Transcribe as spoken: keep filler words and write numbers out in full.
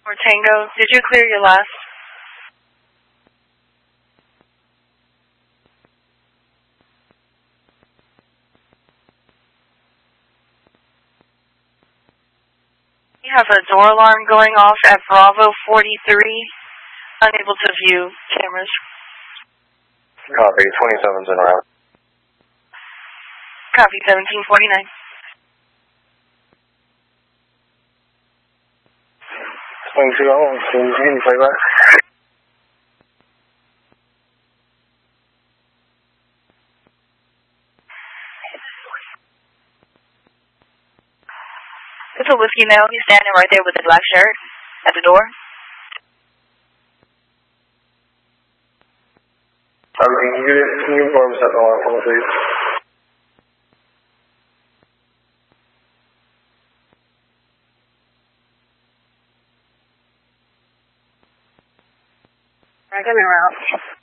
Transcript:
For Tango, did you clear your last? We have a door alarm going off at Bravo forty-three. Unable to view cameras. Copy, twenty-seven's en route. Copy, seventeen forty-nine. twenty-two, oh, can you play back? It's a whiskey male. He's standing right there with the black shirt at the door. Um, can you, can you warm set the alarm for me, please? Alright, come in, route.